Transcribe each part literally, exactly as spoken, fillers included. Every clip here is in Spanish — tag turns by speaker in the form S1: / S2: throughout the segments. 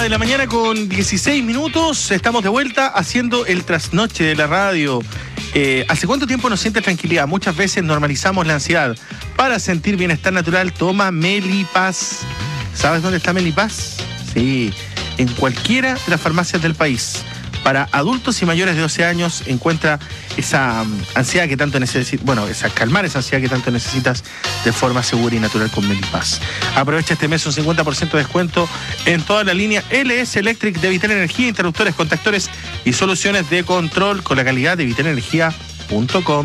S1: de la mañana con dieciséis minutos. Estamos de vuelta haciendo el trasnoche de la radio. Eh, ¿Hace cuánto tiempo nos sientes tranquilidad? Muchas veces normalizamos la ansiedad. Para sentir bienestar natural, toma Melipaz. ¿Sabes dónde está Melipaz? Sí, en cualquiera de las farmacias del país. Para adultos y mayores de doce años, encuentra esa um, ansiedad que tanto necesitas, bueno, esa, calmar esa ansiedad que tanto necesitas de forma segura y natural con Melipaz. Aprovecha este mes un cincuenta por ciento de descuento en toda la línea L S Electric de Vital Energía, interruptores, contactores y soluciones de control con la calidad de vital energía punto com.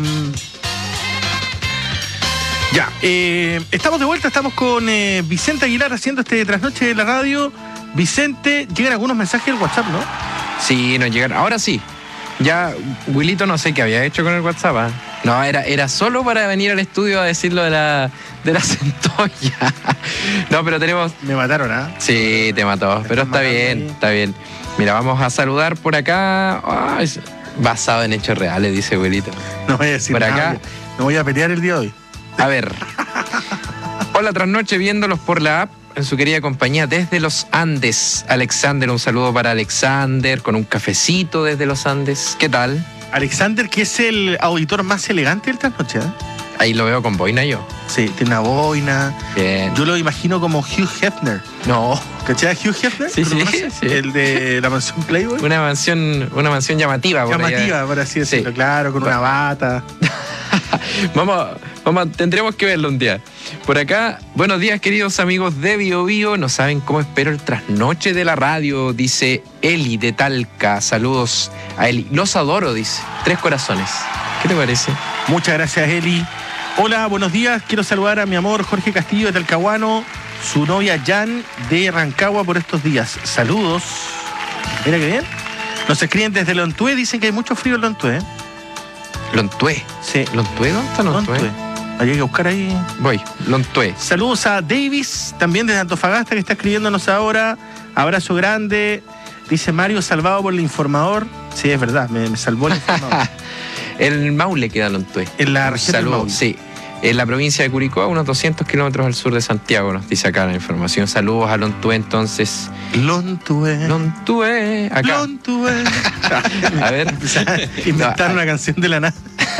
S1: Ya, eh, estamos de vuelta, estamos con eh, Vicente Aguilar haciendo este trasnoche de la radio. Vicente, llegan algunos mensajes del WhatsApp, ¿no?
S2: Sí, nos llegaron. Ahora sí. Ya, Wilito no sé qué había hecho con el WhatsApp. ¿eh? No, era, era solo para venir al estudio a decir lo de la, de la centolla. No, pero tenemos...
S1: Me mataron, ¿ah? ¿eh?
S2: Sí, te mató. Pero está bien, ahí. Está bien. Mira, vamos a saludar por acá. Oh, es basado en hechos reales, dice Wilito.
S1: No voy a decir
S2: por
S1: nada.
S2: Acá.
S1: No voy a pelear el día de hoy.
S2: A ver. Hola, trasnoche viéndolos por la app. En su querida compañía desde los Andes. Alexander, un saludo para Alexander, con un cafecito desde los Andes. ¿Qué tal?
S1: Alexander, que es el auditor más elegante del trasnoche, ¿eh?
S2: Ahí lo veo con boina yo.
S1: Sí, tiene una boina.
S2: Bien.
S1: Yo lo imagino como Hugh Hefner.
S2: No.
S1: ¿Cachai Hugh Hefner?
S2: Sí, sí, sí.
S1: El de la mansión Playboy.
S2: Una mansión, una mansión llamativa. Por
S1: llamativa,
S2: allá.
S1: por así decirlo,
S2: sí.
S1: Claro, con una bata.
S2: Vamos, vamos, tendremos que verlo un día. Por acá, buenos días queridos amigos de Bio Bio. No saben cómo espero el trasnoche de la radio, dice Eli de Talca. Saludos a Eli. Los adoro, dice. Tres corazones. ¿Qué te parece?
S1: Muchas gracias, Eli. Hola, buenos días. Quiero saludar a mi amor Jorge Castillo de Talcahuano, su novia Jan de Rancagua por estos días. Saludos. Mira qué bien. Nos escriben desde Lontué, dicen que hay mucho frío en Lontué.
S2: Lontué.
S1: Sí.
S2: ¿Lontué? ¿Dónde está Lontué?
S1: Lontué. Hay que buscar ahí.
S2: Voy, Lontué.
S1: Saludos a Davis, también desde Antofagasta, que está escribiéndonos ahora. Abrazo grande. Dice Mario, salvado por el informador. Sí, es verdad, me, me salvó el informador.
S2: El Maule queda Lontué.
S1: En la región del Maule.
S2: Sí. En la provincia de Curicó, a unos doscientos kilómetros al sur de Santiago, nos dice acá la información. Saludos a Lontué, entonces.
S1: Lontué.
S2: Lontué. Acá.
S1: Lontué.
S2: A ver.
S1: Inventar no, una canción de la nada.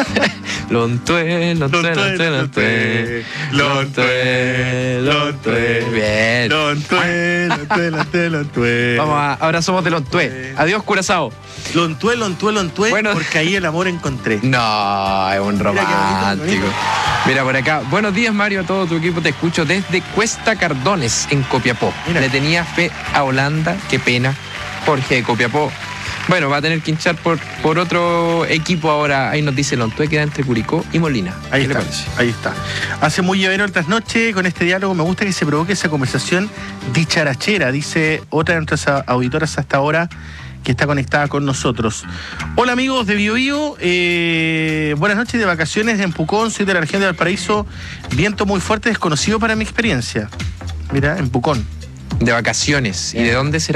S2: Lontué, Lontué, Lontué, Lontué. Lontué, Lontué. Bien.
S1: Lontué, Lontué, Lontué, Lontué.
S2: Vamos a, ahora somos de Lontué. Adiós, Curazao.
S1: Lontué, Lontué, Lontué, bueno, porque ahí el amor encontré.
S2: No, es un romántico. Mira, bonito. Mira por acá. Buenos días, Mario, a todo tu equipo. Te escucho desde Cuesta Cardones, en Copiapó. Mira. Le tenía fe a Holanda. Qué pena. Jorge de Copiapó. Bueno, va a tener que hinchar por, por otro equipo ahora. Ahí nos dice Lontué, queda entre Curicó y Molina.
S1: Ahí está, ahí está. Hace muy llevero el trasnoche con este diálogo. Me gusta que se provoque esa conversación dicharachera, dice otra de nuestras auditoras hasta ahora que está conectada con nosotros. Hola amigos de Bio Bio, eh, buenas noches de vacaciones en Pucón, soy de la región de Valparaíso, viento muy fuerte, desconocido para mi experiencia. Mira, en Pucón.
S2: De vacaciones. ¿Y de dónde será?